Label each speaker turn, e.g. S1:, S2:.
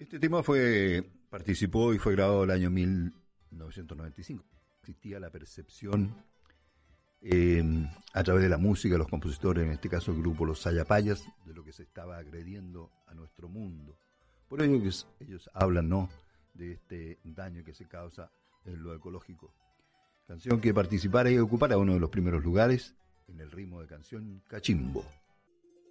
S1: Este tema participó y fue grabado el año 1995. Existía la percepción a través de la música, los compositores, en este caso el grupo Los Sayapayas, de lo que se estaba agrediendo a nuestro mundo. Por ello que ellos hablan, ¿no?, de este daño que se causa en lo ecológico. Canción que participara y ocupara uno de los primeros lugares en el ritmo de canción Cachimbo.